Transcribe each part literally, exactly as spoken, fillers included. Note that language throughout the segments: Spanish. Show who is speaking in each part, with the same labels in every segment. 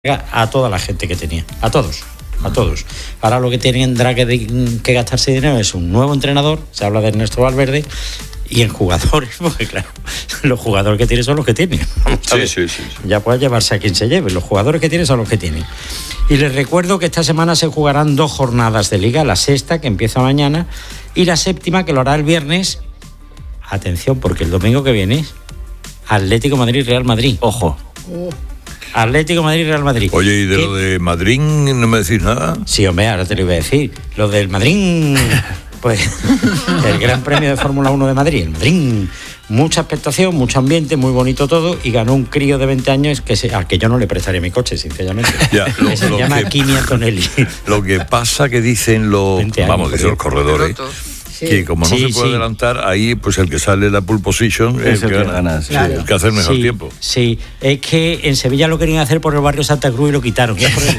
Speaker 1: a toda la gente que tenía, a todos, a todos. Ahora lo que tendrá que, que gastarse dinero es un nuevo entrenador, se habla de Ernesto Valverde, y en jugadores, porque claro, los jugadores que tiene son los que tiene.
Speaker 2: Sí, sí, sí, sí.
Speaker 1: Ya puede llevarse a quien se lleve, los jugadores que tiene son los que tiene. Y les recuerdo que esta semana se jugarán dos jornadas de liga, la sexta, que empieza mañana, y la séptima, que lo hará el viernes. Atención, porque el domingo que viene, Atlético Madrid-Real Madrid.
Speaker 3: Ojo.
Speaker 1: Uh. Atlético Madrid-Real Madrid.
Speaker 2: Oye, ¿y de ¿Qué? Lo de Madrid no me decís nada?
Speaker 1: Sí, hombre, ahora te lo iba a decir. Lo del Madrid, pues, el Gran Premio de Fórmula uno de Madrid. El Madrid, mucha expectación, mucho ambiente, muy bonito todo, y ganó un crío de veinte años que se, al que yo no le prestaré mi coche, sinceramente.
Speaker 2: Ya, lo,
Speaker 1: se
Speaker 2: lo
Speaker 1: llama
Speaker 2: que,
Speaker 1: Kimi Antonelli.
Speaker 2: Lo que pasa que dicen los, años, vamos, dicen los corredores, sí, que como no sí, se puede sí. adelantar, ahí pues el que sale la pole position es el que, que gana, sí, claro. el que hace el mejor
Speaker 1: sí,
Speaker 2: tiempo.
Speaker 1: Sí, es que en Sevilla lo querían hacer por el barrio Santa Cruz y lo quitaron.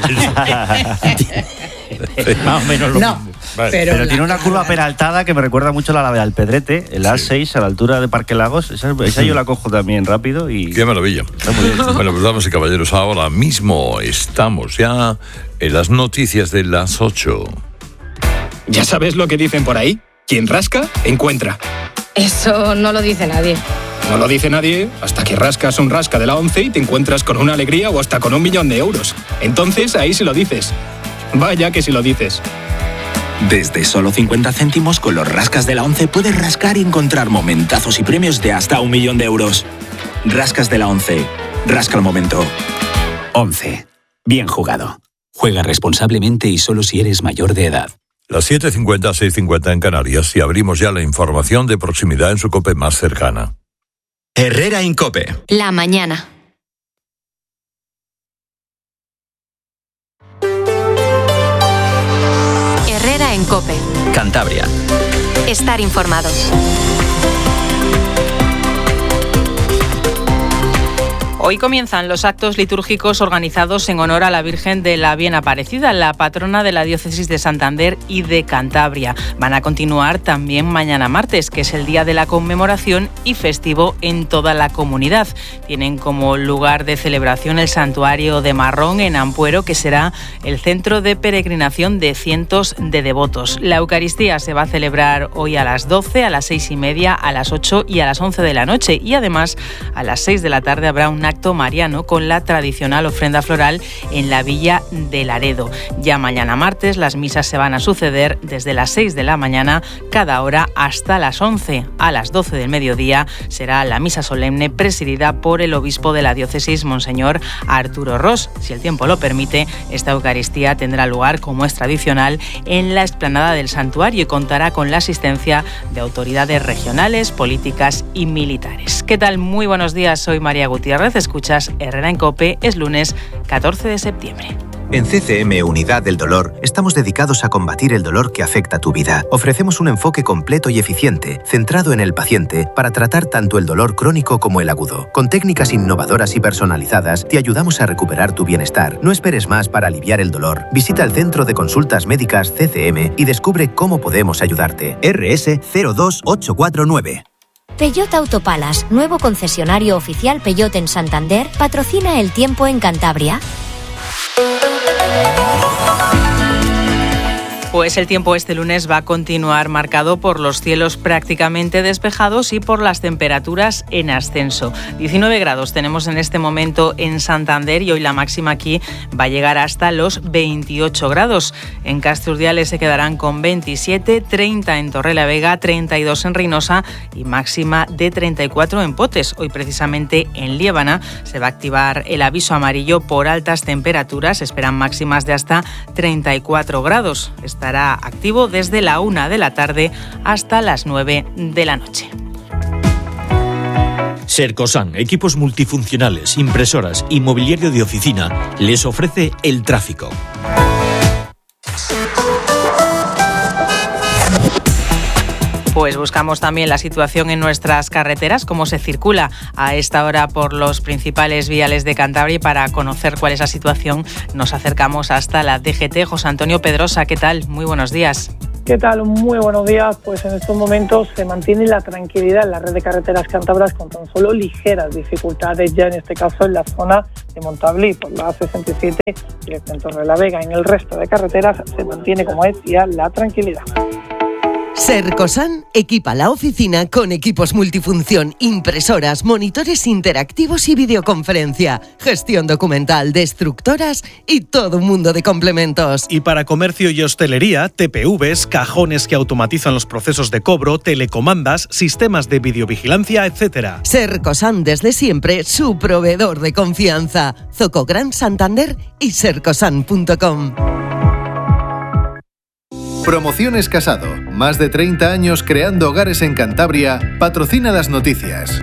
Speaker 1: Más o menos lo
Speaker 3: no,
Speaker 1: mismo.
Speaker 3: Vale. Pero, pero tiene una curva peraltada que me recuerda mucho a la de Alpedrete, el A seis sí. a la altura de Parque Lagos. Esa, esa yo la cojo también rápido y...
Speaker 2: ¡Qué maravilla! Bueno, pues damas y caballeros, ahora mismo estamos ya en las noticias de las ocho.
Speaker 4: ¿Ya sabes lo que dicen por ahí? Quien rasca, encuentra.
Speaker 5: Eso no lo dice nadie.
Speaker 4: No lo dice nadie hasta que rascas un rasca de la once y te encuentras con una alegría o hasta con un millón de euros. Entonces ahí sí lo dices. Vaya que sí lo dices.
Speaker 6: Desde solo cincuenta céntimos con los rascas de la once puedes rascar y encontrar momentazos y premios de hasta un millón de euros. Rascas de la once. Rasca el momento.
Speaker 7: once. Bien jugado. Juega responsablemente y solo si eres mayor de edad.
Speaker 2: Las siete cincuenta, seis cincuenta en Canarias y abrimos ya la información de proximidad en su COPE más cercana.
Speaker 8: Herrera en COPE.
Speaker 5: La mañana. Herrera en COPE.
Speaker 8: Cantabria.
Speaker 5: Estar informado.
Speaker 9: Hoy comienzan los actos litúrgicos organizados en honor a la Virgen de la Bien Aparecida, la patrona de la diócesis de Santander y de Cantabria. Van a continuar también mañana martes, que es el día de la conmemoración y festivo en toda la comunidad. Tienen como lugar de celebración el santuario de Marrón en Ampuero, que será el centro de peregrinación de cientos de devotos. La Eucaristía se va a celebrar hoy a las doce, a las seis y media, a las ocho y a las once de la noche. Y además, a las seis de la tarde habrá un acto mariano con la tradicional ofrenda floral en la villa de Laredo. Ya mañana martes las misas se van a suceder desde las seis de la mañana cada hora hasta las once. A las doce del mediodía será la misa solemne presidida por el obispo de la diócesis, Monseñor Arturo Ros. Si el tiempo lo permite, esta Eucaristía tendrá lugar, como es tradicional, en la explanada del santuario y contará con la asistencia de autoridades regionales, políticas y militares. ¿Qué tal? Muy buenos días, soy María Gutiérrez. Escuchas Herrera en COPE, es lunes catorce de septiembre.
Speaker 10: En C C M Unidad del Dolor estamos dedicados a combatir el dolor que afecta tu vida. Ofrecemos un enfoque completo y eficiente, centrado en el paciente, para tratar tanto el dolor crónico como el agudo. Con técnicas innovadoras y personalizadas, te ayudamos a recuperar tu bienestar. No esperes más para aliviar el dolor. Visita el Centro de Consultas Médicas C C M y descubre cómo podemos ayudarte. R S cero dos ocho cuatro nueve.
Speaker 11: Peugeot Autopalas, nuevo concesionario oficial Peugeot en Santander, patrocina el tiempo en Cantabria.
Speaker 9: Pues el tiempo este lunes va a continuar marcado por los cielos prácticamente despejados y por las temperaturas en ascenso. diecinueve grados tenemos en este momento en Santander y hoy la máxima aquí va a llegar hasta los veintiocho grados. En Castro-Urdiales se quedarán con veintisiete, treinta en Torrelavega, treinta y dos en Reynosa y máxima de treinta y cuatro en Potes. Hoy precisamente en Liébana se va a activar el aviso amarillo por altas temperaturas. Se esperan máximas de hasta treinta y cuatro grados. Estará activo desde la una de la tarde hasta las nueve de la noche.
Speaker 12: Sercosan, equipos multifuncionales, impresoras y mobiliario de oficina, les ofrece el tráfico.
Speaker 9: Pues buscamos también la situación en nuestras carreteras, cómo se circula a esta hora por los principales viales de Cantabria, y para conocer cuál es la situación nos acercamos hasta la D G T. José Antonio Pedrosa, ¿qué tal? Muy buenos días.
Speaker 13: ¿Qué tal? Muy buenos días. Pues en estos momentos se mantiene la tranquilidad en la red de carreteras cántabras con tan solo ligeras dificultades ya en este caso en la zona de Montablí por la A sesenta y siete directo en Torre la Vega. En el resto de carreteras se mantiene, como decía, la tranquilidad.
Speaker 14: Sercosan equipa la oficina con equipos multifunción, impresoras, monitores interactivos y videoconferencia, gestión documental, destructoras y todo un mundo de complementos.
Speaker 15: Y para comercio y hostelería, T P Vs, cajones que automatizan los procesos de cobro, telecomandas, sistemas de videovigilancia, etcétera.
Speaker 14: Sercosan desde siempre su proveedor de confianza. Zoco Gran Santander y sercosan punto com.
Speaker 16: Promociones Casado, más de treinta años creando hogares en Cantabria, patrocina las noticias.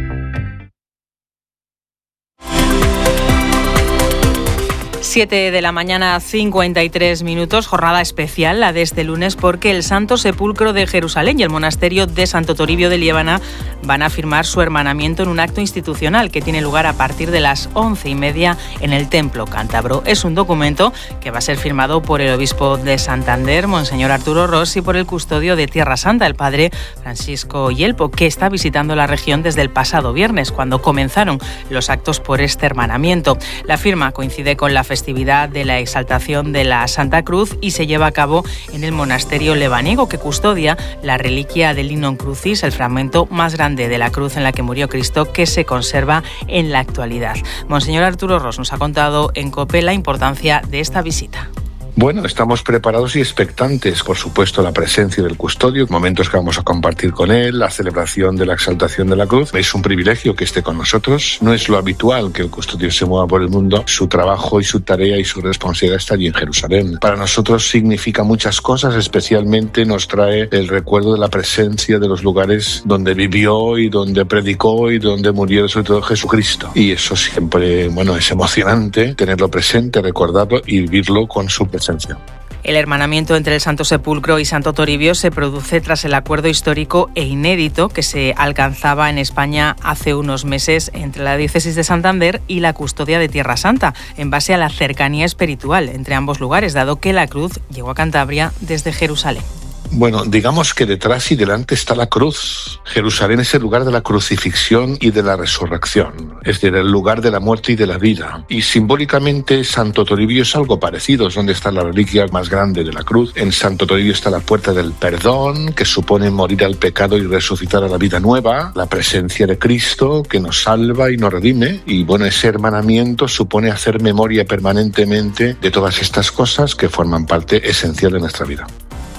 Speaker 9: siete de la mañana, cincuenta y tres minutos, jornada especial la de este lunes porque el Santo Sepulcro de Jerusalén y el monasterio de Santo Toribio de Liébana van a firmar su hermanamiento en un acto institucional que tiene lugar a partir de las once y media en el Templo Cántabro. Es un documento que va a ser firmado por el obispo de Santander, Monseñor Arturo Ros, y por el custodio de Tierra Santa, el padre Francisco Yelpo, que está visitando la región desde el pasado viernes, cuando comenzaron los actos por este hermanamiento. La firma coincide con la festividad de la exaltación de la Santa Cruz y se lleva a cabo en el monasterio lebaniego, que custodia la reliquia del Lignum Crucis, el fragmento más grande de la cruz en la que murió Cristo, que se conserva en la actualidad. Monseñor Arturo Ros nos ha contado en COPE la importancia de esta visita.
Speaker 17: Bueno, estamos preparados y expectantes, por supuesto, la presencia del custodio, momentos que vamos a compartir con él, la celebración de la exaltación de la cruz. Es un privilegio que esté con nosotros. No es lo habitual que el custodio se mueva por el mundo. Su trabajo y su tarea y su responsabilidad está allí en Jerusalén. Para nosotros significa muchas cosas, especialmente nos trae el recuerdo de la presencia de los lugares donde vivió y donde predicó y donde murió, sobre todo Jesucristo. Y eso siempre, bueno, es emocionante tenerlo presente, recordarlo y vivirlo con su presencia.
Speaker 9: El hermanamiento entre el Santo Sepulcro y Santo Toribio se produce tras el acuerdo histórico e inédito que se alcanzaba en España hace unos meses entre la diócesis de Santander y la custodia de Tierra Santa, en base a la cercanía espiritual entre ambos lugares, dado que la cruz llegó a Cantabria desde Jerusalén.
Speaker 17: Bueno, digamos que detrás y delante está la cruz. Jerusalén es el lugar de la crucifixión y de la resurrección, es decir, el lugar de la muerte y de la vida. Y simbólicamente Santo Toribio es algo parecido, es donde está la reliquia más grande de la cruz. En Santo Toribio está la puerta del perdón, que supone morir al pecado y resucitar a la vida nueva, la presencia de Cristo, que nos salva y nos redime. Y bueno, ese hermanamiento supone hacer memoria permanentemente de todas estas cosas que forman parte esencial de nuestra vida.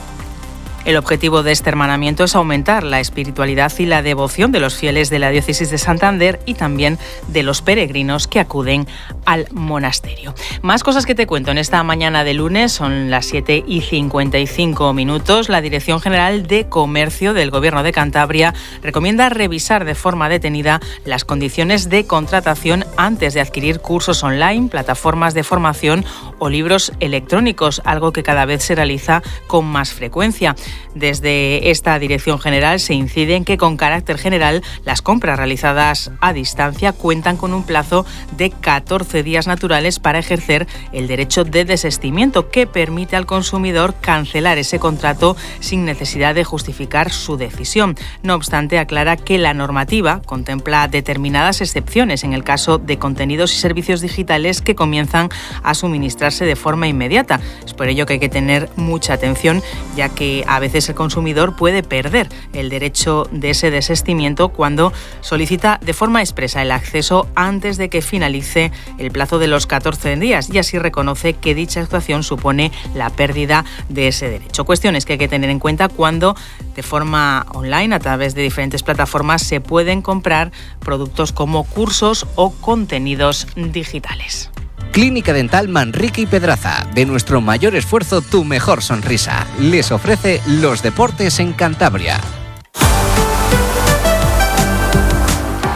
Speaker 9: El objetivo de este hermanamiento es aumentar la espiritualidad y la devoción de los fieles de la diócesis de Santander y también de los peregrinos que acuden al monasterio. Más cosas que te cuento en esta mañana de lunes, son las siete y cincuenta y cinco minutos. La Dirección General de Comercio del Gobierno de Cantabria recomienda revisar de forma detenida las condiciones de contratación antes de adquirir cursos online, plataformas de formación o libros electrónicos, algo que cada vez se realiza con más frecuencia. Desde esta Dirección General se incide en que, con carácter general, las compras realizadas a distancia cuentan con un plazo de catorce días naturales para ejercer el derecho de desistimiento, que permite al consumidor cancelar ese contrato sin necesidad de justificar su decisión. No obstante, aclara que la normativa contempla determinadas excepciones en el caso de contenidos y servicios digitales que comienzan a suministrarse de forma inmediata. Es por ello que hay que tener mucha atención, ya que a veces el consumidor puede perder el derecho de ese desistimiento cuando solicita de forma expresa el acceso antes de que finalice el plazo de los catorce días y así reconoce que dicha actuación supone la pérdida de ese derecho. Cuestiones que hay que tener en cuenta cuando de forma online, a través de diferentes plataformas, se pueden comprar productos como cursos o contenidos digitales.
Speaker 18: Clínica Dental Manrique y Pedraza. De nuestro mayor esfuerzo, tu mejor sonrisa. Les ofrece los deportes en Cantabria.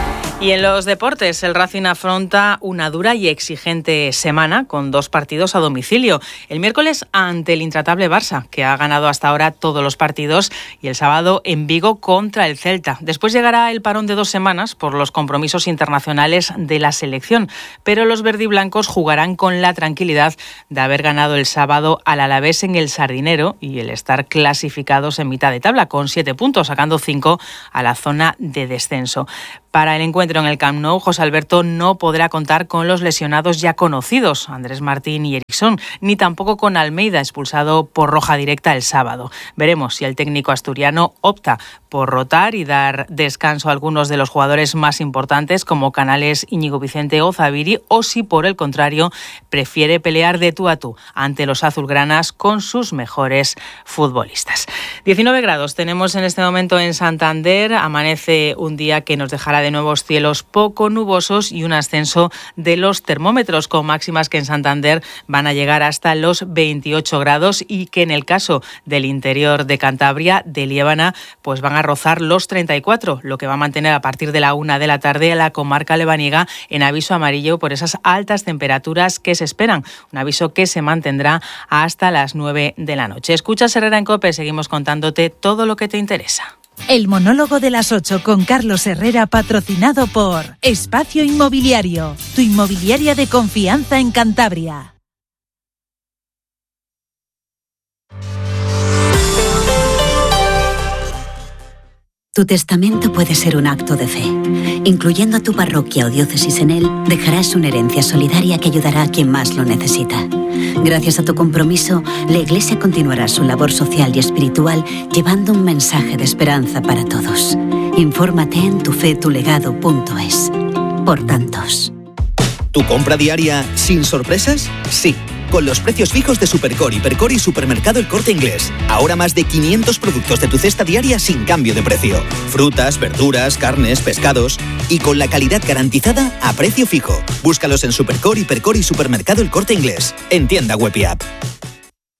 Speaker 9: Y en los deportes, el Racing afronta una dura y exigente semana con dos partidos a domicilio. El miércoles ante el intratable Barça, que ha ganado hasta ahora todos los partidos, y el sábado en Vigo contra el Celta. Después llegará el parón de dos semanas por los compromisos internacionales de la selección, pero los verdiblancos jugarán con la tranquilidad de haber ganado el sábado al Alavés en el Sardinero y el estar clasificados en mitad de tabla con siete puntos, sacando cinco a la zona de descenso. Para el encuentro en el Camp Nou, José Alberto no podrá contar con los lesionados ya conocidos, Andrés Martín y Eriksson, ni tampoco con Almeida, expulsado por roja directa el sábado. Veremos si el técnico asturiano opta por rotar y dar descanso a algunos de los jugadores más importantes, como Canales, Íñigo Vicente o Zaviri, o si por el contrario prefiere pelear de tú a tú ante los azulgranas con sus mejores futbolistas. diecinueve grados tenemos en este momento en Santander. Amanece un día que nos dejará de nuevos cielos poco nubosos y un ascenso de los termómetros, con máximas que en Santander van a llegar hasta los veintiocho grados y que en el caso del interior de Cantabria, de Liébana, pues van a rozar los treinta y cuatro, lo que va a mantener a partir de la una de la tarde a la comarca lebaniega en aviso amarillo por esas altas temperaturas que se esperan. Un aviso que se mantendrá hasta las nueve de la noche. Escuchas Herrera en COPE, seguimos contándote todo lo que te interesa.
Speaker 19: El monólogo de las ocho con Carlos Herrera, patrocinado por Espacio Inmobiliario, tu inmobiliaria de confianza en Cantabria.
Speaker 20: Tu testamento puede ser un acto de fe. Incluyendo a tu parroquia o diócesis en él, dejarás una herencia solidaria que ayudará a quien más lo necesita. Gracias a tu compromiso, la Iglesia continuará su labor social y espiritual llevando un mensaje de esperanza para todos. Infórmate en tu fe tu legado punto es. Por tantos.
Speaker 21: ¿Tu compra diaria sin sorpresas? Sí. Con los precios fijos de Supercor, Hipercor y Supermercado El Corte Inglés. Ahora más de quinientos productos de tu cesta diaria sin cambio de precio. Frutas, verduras, carnes, pescados. Y con la calidad garantizada a precio fijo. Búscalos en Supercor, Hipercor y Supermercado El Corte Inglés. En tienda web y app.